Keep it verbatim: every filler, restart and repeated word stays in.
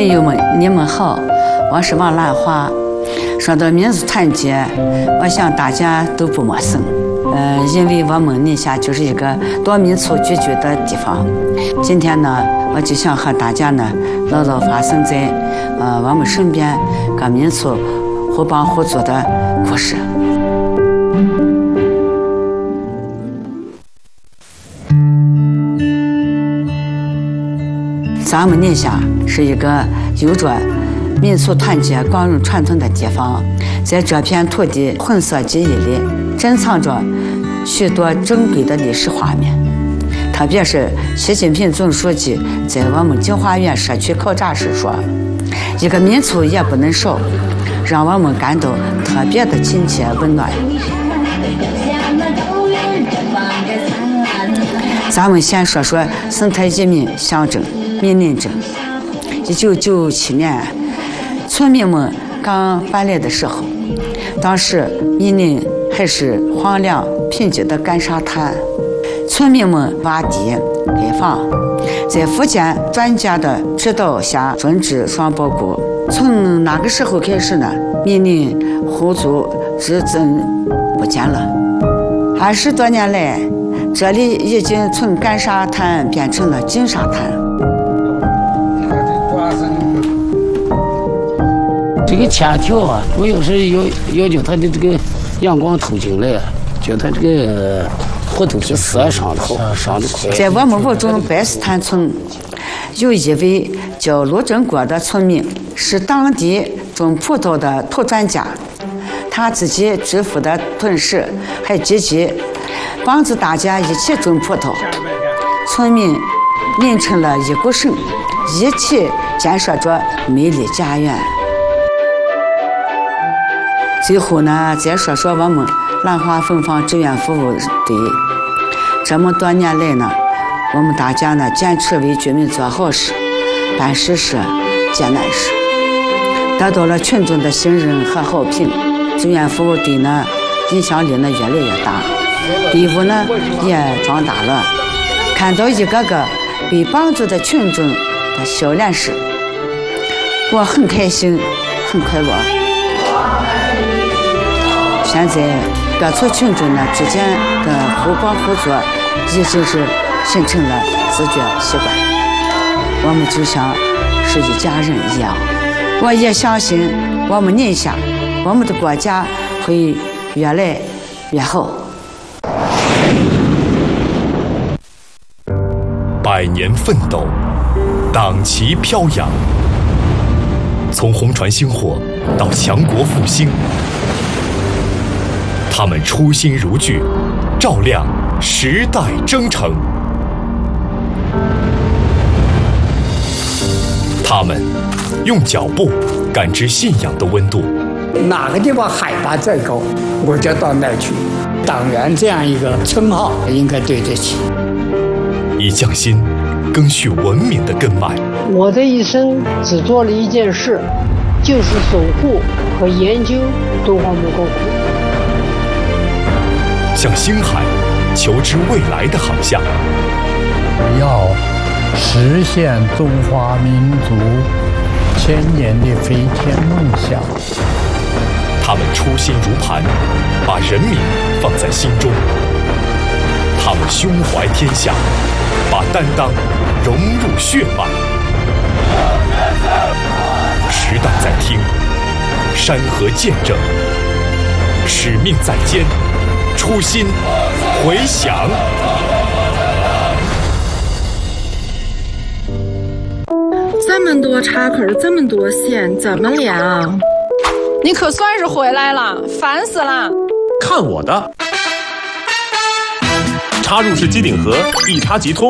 朋友们，你们好，我是王兰花。说到民族团结，我想大家都不陌生。呃，因为我们宁夏就是一个多民族聚居的地方。今天呢，我就想和大家呢唠唠发生在呃我们身边各民族互帮互助的故事。咱们宁夏是一个有着民族团结、光荣传统的地方，在这片土地混色记忆里，珍藏着许多珍贵的历史画面。特别是习近平总书记在我们金华园社区考察时说：“一个民族也不能少”，让我们感到特别的亲切温暖。咱们先说说生态移民象征民林镇。一九九七年，村民们刚搬来的时候，当时民林还是荒凉贫瘠的干沙滩，村民们挖地盖房，在福建专家的指导下种植双苞菇。从那个时候开始呢，民林户族日增不减了。二十多年来，这里已经从干沙滩变成了金沙滩。 这个天条啊，主要是要要叫它的这个阳光透进来，叫它这个葡萄皮丝上头上的快。 在我们吴中白石滩村，有一位叫陆正国的村民，是当地种葡萄的土专家，他自己致富的同时，还积极帮助大家一起种葡萄。村民拧成了一股绳，一起建设着美丽家园。最后呢，再说说我们兰花凤凰志愿服务队。这么多年来呢，我们大家呢坚持为居民做好事、办实事、艰难事，得到了群众的信任和好评。志愿服务队呢，影响力呢越来越大，队伍呢也壮大了。看到一个个被帮助的群众的笑脸时，我很开心，很快乐。现在各处群众呢之间的互帮互助已经是形成了自觉习惯，我们就像是一家人一样。我也相信我们宁夏，我们的国家会越来越好。 百年奋斗，党旗飘扬，从红船星火到强国复兴，他们初心如炬，照亮时代征程。他们用脚步感知信仰的温度。 哪个地方海拔再高，我就到那儿去。党员这样一个称号应该对得起。 以匠心赓续文明的根脉。 我的一生只做了一件事，就是守护和研究敦煌莫高窟。 向星海求知未来的航向， 要实现中华民族千年的飞天梦想。 他们初心如磐，把人民放在心中。他们胸怀天下，把担当融入血脉。时代在听，山河见证，使命在肩，初心回响。 这么多岔口，这么多线，怎么量？ 你可算是回来了，烦死了！ 看我的！插入式机顶盒，一插即通，